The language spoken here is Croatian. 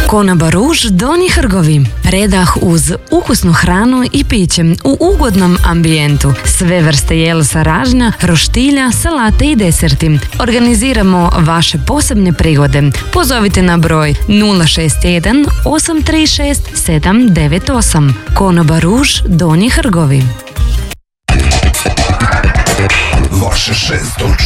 Konoba Ruž Donji Hrgovi. Predah uz ukusnu hranu i piće u ugodnom ambijentu. Sve vrste jela sa ražnja, roštilja, salate i deserti. Organiziramo vaše posebne prigode. Pozovite na broj 061 836 798. Konoba Ruž Donji Hrgovi. Vaše 6 točno.